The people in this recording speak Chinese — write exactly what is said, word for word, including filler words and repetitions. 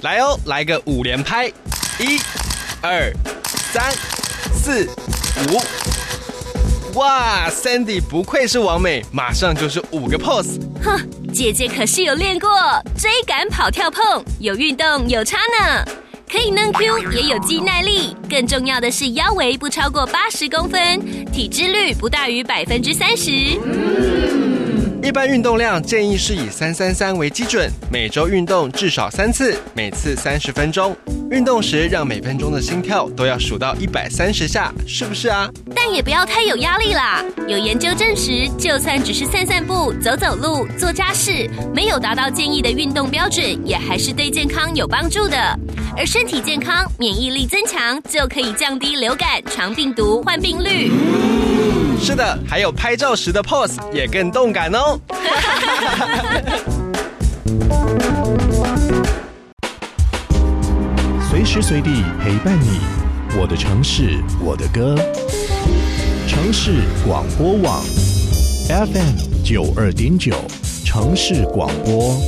来哦，来个五连拍，一、二、三、四、五。哇 ，Sandy 不愧是王美，马上就是五个 pose。 哼，姐姐可是有练过追赶、跑、跳、碰，有运动有差呢。可以能 Q， 也有肌耐力，更重要的是腰围不超过八十公分，体脂率不大于百分之三十。 一般运动量建议是以三三三为基准，每周运动至少三次，每次三十分钟。运动时让每分钟的心跳都要数到一百三十下，是不是啊？ 但也不要太有压力啦。有研究证实，就算只是散散步、走走路、做家事，没有达到建议的运动标准，也还是对健康有帮助的。而身体健康、免疫力增强，就可以降低流感、肠病毒患病率。 是的，还有拍照时的 pose 也更动感哦。 随时随地陪伴你，我的城市，我的歌。城市广播网 F M 九二点九，城市广播。